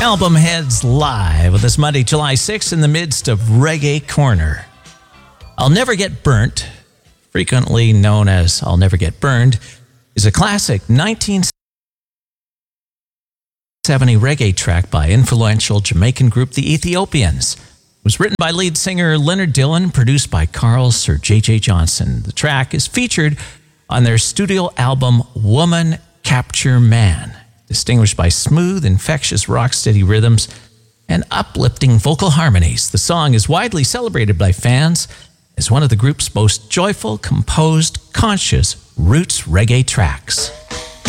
Album Heads live with us Monday, July 6th in the midst of Reggae Corner. I'll Never Get Burnt, frequently known as I'll Never Get Burned, is a classic 1970 reggae track by influential Jamaican group The Ethiopians. It was written by lead singer Leonard Dillon, produced by Carl Sir J.J. Johnson. The track is featured on their studio album Woman Capture Man, distinguished by smooth, infectious, rock-steady rhythms and uplifting vocal harmonies. The song is widely celebrated by fans as one of the group's most joyful, composed, conscious roots reggae tracks.